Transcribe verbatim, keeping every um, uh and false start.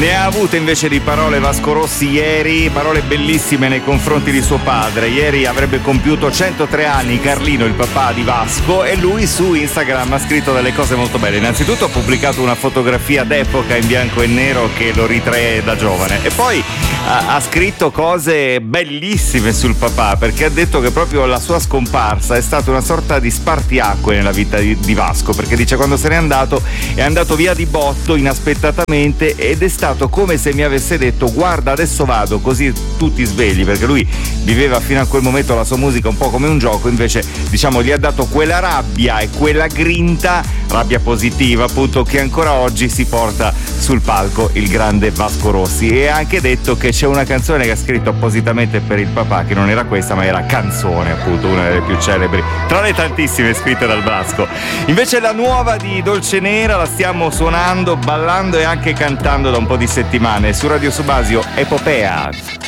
Ne ha avute invece di parole Vasco Rossi ieri, parole bellissime nei confronti di suo padre. Ieri avrebbe compiuto centotré anni Carlino, il papà di Vasco, e lui su Instagram ha scritto delle cose molto belle. Innanzitutto ha pubblicato una fotografia d'epoca in bianco e nero che lo ritrae da giovane, e poi ha, ha scritto cose bellissime sul papà, perché ha detto che proprio la sua scomparsa è stata una sorta di spartiacque nella vita di, di Vasco, perché dice: quando se n'è andato è andato via di botto inaspettatamente ed è stato come se mi avesse detto: guarda, adesso vado, così tu ti svegli, perché lui viveva fino a quel momento la sua musica un po' come un gioco. Invece, diciamo, gli ha dato quella rabbia e quella grinta, rabbia positiva appunto, che ancora oggi si porta sul palco il grande Vasco Rossi. E ha anche detto che c'è una canzone che ha scritto appositamente per il papà, che non era questa ma era Canzone, appunto, una delle più celebri tra le tantissime scritte dal Vasco. Invece la nuova di Dolce Nera la stiamo suonando, ballando e anche cantando da un po' di settimane su Radio Subasio, Epopea.